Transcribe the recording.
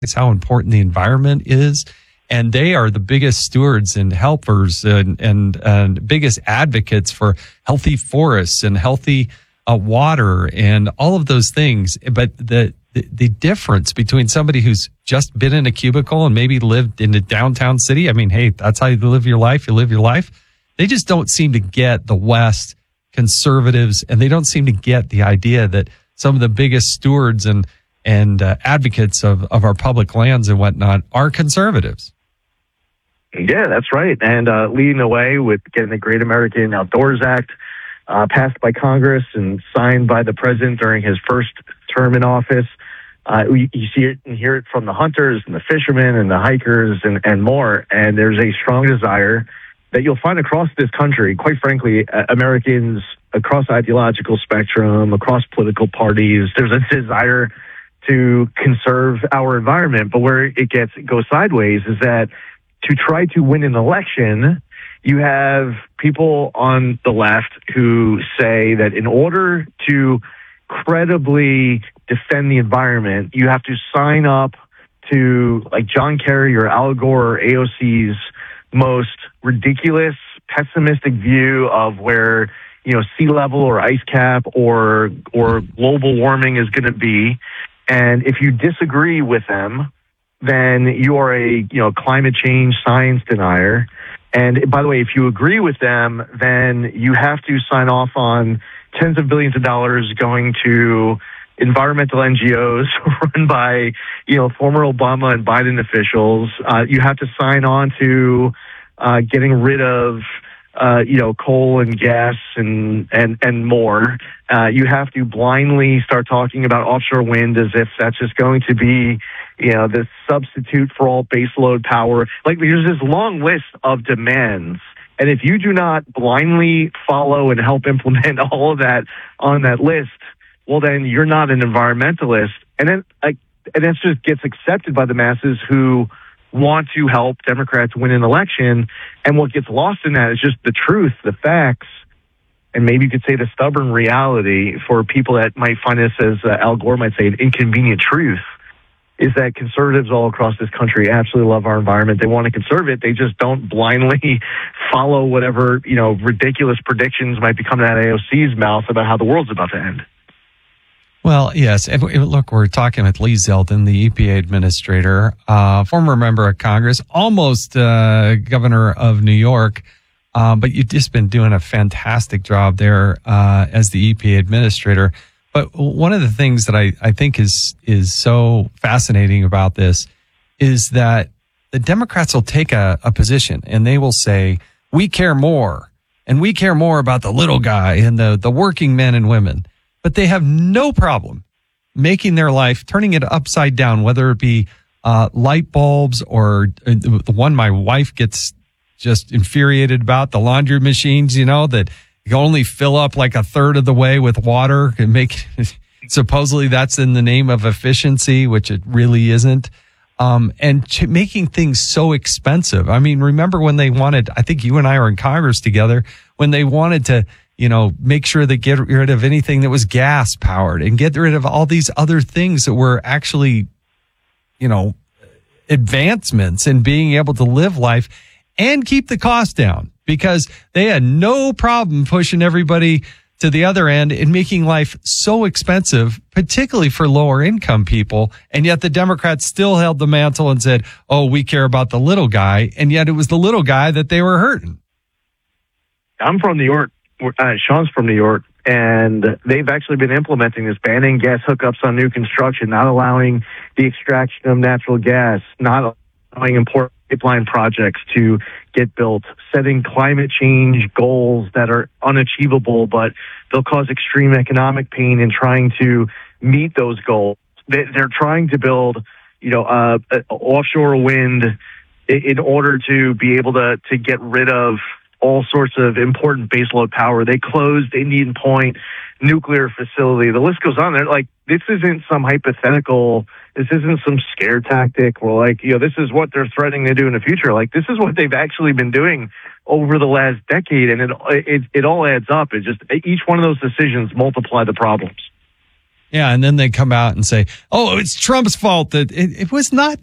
how important the environment is. And they are the biggest stewards and helpers and biggest advocates for healthy forests and healthy water and all of those things. But the difference between somebody who's just been in a cubicle and maybe lived in a downtown city, I mean, hey, that's how you live your life. You live your life. They just don't seem to get the West conservatives, and they don't seem to get the idea that some of the biggest stewards and advocates of our public lands and whatnot are conservatives. Yeah, that's right. And leading the way with getting the Great American Outdoors Act passed by Congress and signed by the president during his first term in office. You see it and hear it from the hunters and the fishermen and the hikers and more. And there's a strong desire that you'll find across this country, quite frankly, Americans across the ideological spectrum, across political parties. There's a desire to conserve our environment. But where it goes sideways is that to try to win an election, you have people on the left who say that in order to credibly defend the environment, you have to sign up to like John Kerry or Al Gore or AOC's most ridiculous, pessimistic view of where, sea level or ice cap or global warming is going to be. And if you disagree with them, then you are a climate change science denier. And by the way, if you agree with them, then you have to sign off on tens of billions of dollars going to environmental NGOs run by former Obama and Biden officials. You have to sign on to getting rid of coal and gas and more. You have to blindly start talking about offshore wind as if that's just going to be the substitute for all baseload power. Like there's this long list of demands. And if you do not blindly follow and help implement all of that on that list, well, then you're not an environmentalist. And then that just gets accepted by the masses who want to help Democrats win an election. And what gets lost in that is just the truth, the facts, and maybe you could say the stubborn reality for people that might find this, as Al Gore might say, an inconvenient truth, is that conservatives all across this country absolutely love our environment. They want to conserve it. They just don't blindly follow whatever, ridiculous predictions might be coming out of AOC's mouth about how the world's about to end. Well, yes. And look, we're talking with Lee Zeldin, the EPA administrator, former member of Congress, almost governor of New York. But you've just been doing a fantastic job there as the EPA administrator. But one of the things that I think is so fascinating about this is that the Democrats will take a position and they will say, we care more, and we care more about the little guy and the working men and women. But they have no problem making their life, turning it upside down, whether it be light bulbs or the one my wife gets just infuriated about, the laundry machines, that you only fill up like a third of the way with water and supposedly that's in the name of efficiency, which it really isn't. And making things so expensive. I mean, remember when they wanted, I think you and I were in Congress together, when they wanted to, make sure they get rid of anything that was gas powered and get rid of all these other things that were actually, advancements in being able to live life and keep the cost down, because they had no problem pushing everybody to the other end and making life so expensive, particularly for lower income people. And yet the Democrats still held the mantle and said, oh, we care about the little guy. And yet it was the little guy that they were hurting. I'm from New York. Sean's from New York. And they've actually been implementing this, banning gas hookups on new construction, not allowing the extraction of natural gas, not allowing important pipeline projects to get built, setting climate change goals that are unachievable, but they'll cause extreme economic pain in trying to meet those goals. They're trying to build, offshore wind in order to be able to get rid of all sorts of important baseload power. They closed Indian Point nuclear facility. The list goes on. They're like, this isn't some hypothetical. This isn't some scare tactic. Or this is what they're threatening to do in the future. Like, this is what they've actually been doing over the last decade, and it all adds up. It just, each one of those decisions multiply the problems. Yeah, and then they come out and say, "Oh, it's Trump's fault that it was not